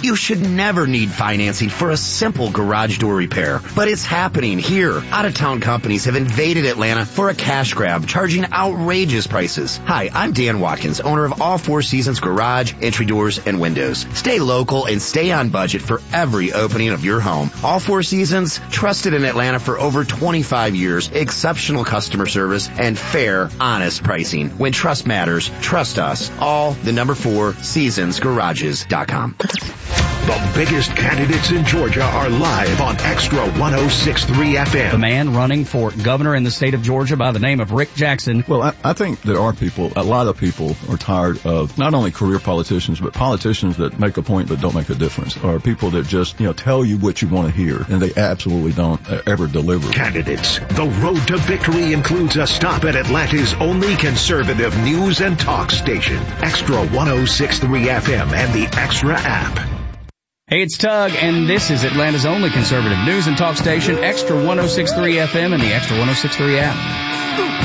You should never need financing for a simple garage door repair, but it's happening here. Out-of-town companies have invaded Atlanta for a cash grab, charging outrageous prices. Hi, I'm Dan Watkins, owner of All Four Seasons Garage, Entry Doors, and Windows. Stay local and stay on budget for every opening of your home. All Four Seasons, trusted in Atlanta for over 25 years, exceptional customer service, and fair, honest pricing. When trust matters, trust us. All the number 4 seasonsgarages.com. The biggest candidates in Georgia are live on Extra 106.3 FM. The man running for governor in the state of Georgia by the name of Rick Jackson. Well, I think there are a lot of people are tired of not only career politicians, but politicians that make a point but don't make a difference, or people that just, tell you what you want to hear, and they absolutely don't ever deliver. Candidates. The road to victory includes a stop at Atlanta's only conservative news and talk station, Extra 106.3 FM and the Extra app. Hey, it's Tug, and this is Atlanta's only conservative news and talk station, Extra 106.3 FM and the Extra 106.3 app.